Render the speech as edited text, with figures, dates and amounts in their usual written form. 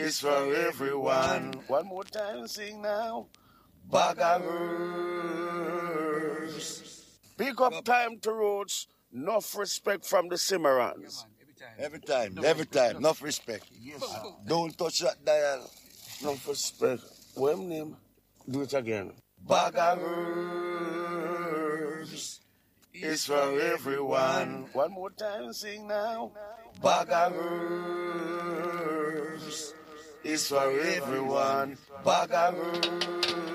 is for everyone. One more time, sing now. Bag of herbs. Pick up time to roots. Enough respect from the Cimarrons. Every time. Enough respect. Yes. Don't touch that dial. Enough respect. What name? Do it again. Bag of herbs is for everyone. One more time, sing now. Bag of herbs is for everyone. Bag of herbs